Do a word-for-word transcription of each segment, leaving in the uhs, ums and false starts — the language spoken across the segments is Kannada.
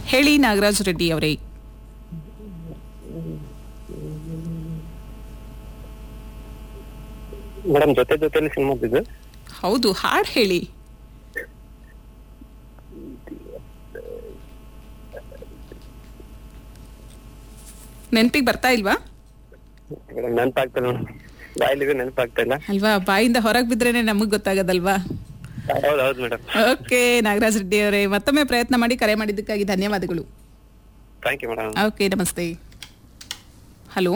ಹೇಳಿ ನಾಗರಾಜ್ ರೆಡ್ಡಿ ಅವರೇ. ಮೇಡಮ್ ಜೊತೆ ಜೊತೆಲಿ ಸಿನಿಮಾದಿದ್ದು. ಹೌದು, ಹಾಡ್ ಹೇಳಿ. ನೆನಪಿಗೆ ಬರ್ತಾ ಇಲ್ವಾ? ಮೇಡಮ್ ನೆನಪಾಗ್ತಿಲ್ಲ, ಬಾಯಿಲಿಗೆ ನೆನಪಾಗ್ತಾ ಇಲ್ಲ ಅಲ್ವಾ? ಬಾಯಿಂದ ಹೊರಗೆ ಬಿದ್ರೇನೆ ನಮಗ್ ಗೊತ್ತಾಗದಲ್ವಾ? ಹೌದೌದು ಮೇಡಮ್. ಓಕೆ ನಾಗರಾಜ್ ರೆಡ್ಡಿ ಅವರೇ, ಮತ್ತೊಮ್ಮೆ ಪ್ರಯತ್ನ ಮಾಡಿ, ಕರೆ ಮಾಡಿದ್ದಕ್ಕಾಗಿ ಧನ್ಯವಾದಗಳು. Thank you madam. ಓಕೆ, ನಮಸ್ತೆ. ಹಲೋ.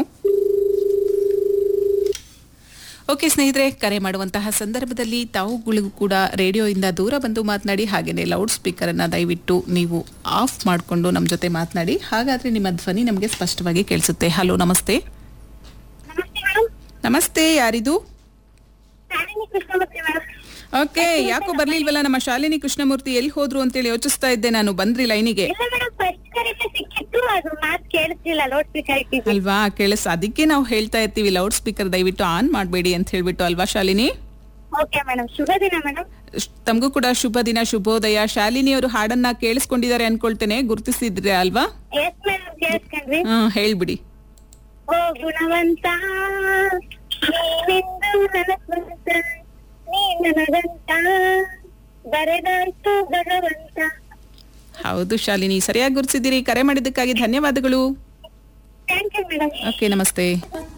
ಓಕೆ ಸ್ನೇಹಿತರೆ, ಕರೆ ಮಾಡುವಂತಹ ಸಂದರ್ಭದಲ್ಲಿ ತಾವುಗಳಿಗೂ ಕೂಡ ರೇಡಿಯೋಯಿಂದ ದೂರ ಬಂದು ಮಾತನಾಡಿ, ಹಾಗೆಯೇ ಲೌಡ್ ಸ್ಪೀಕರನ್ನು ದಯವಿಟ್ಟು ನೀವು ಆಫ್ ಮಾಡಿಕೊಂಡು ನಮ್ಮ ಜೊತೆ ಮಾತನಾಡಿ. ಹಾಗಾದರೆ ನಿಮ್ಮ ಧ್ವನಿ ನಮಗೆ ಸ್ಪಷ್ಟವಾಗಿ ಕೇಳಿಸುತ್ತೆ. ಹಲೋ, ನಮಸ್ತೆ. ನಮಸ್ತೆ, ಯಾರಿದು? ಓಕೆ, ಯಾಕೋ ಬರ್ಲಿಲ್ವಲ್ಲ ನಮ್ಮ ಶಾಲಿನಿ ಕೃಷ್ಣಮೂರ್ತಿ, ಎಲ್ಲಿ ಹೋದ್ರು ಅಂತೇಳಿ ಯೋಚಿಸ್ತಾ ಇದ್ದೆ ನಾನು. ಬಂದ್ರಿ ಲೈನಿಗೆ ಅಲ್ವಾ? ಕೇಳಿಸ್, ಅದಕ್ಕೆ ನಾವು ಹೇಳ್ತಾ ಇರ್ತೀವಿ ಲೌಡ್ ಸ್ಪೀಕರ್ ದಯವಿಟ್ಟು ಆನ್ ಮಾಡಬೇಡಿ ಅಂತ ಹೇಳ್ಬಿಟ್ಟು, ಅಲ್ವಾ ಶಾಲಿನಿ? ತಮಗೂ ಕೂಡ ಶುಭ ದಿನ, ಶುಭೋದಯ. ಶಾಲಿನಿ ಅವರು ಹಾಡನ್ನ ಕೇಳಿಸ್ಕೊಂಡಿದ್ದಾರೆ ಅನ್ಕೊಳ್ತೇನೆ, ಗುರುತಿಸಿದ್ರೆ ಅಲ್ವಾ? ಹಾ, ಹೇಳ್ಬಿಡಿ. ಓ ಗುಣವಂತ ಬರೆದಂತೂ ಭಗವಂತ. ಹೌದು ಶಾಲಿನಿ, ಸರಿಯಾಗಿ ಗುರುತಿಸಿದ್ದೀರಿ. ಕರೆ ಮಾಡಿದ್ದಕ್ಕಾಗಿ ಧನ್ಯವಾದಗಳು. Thank you madam. ಓಕೆ, ನಮಸ್ತೆ.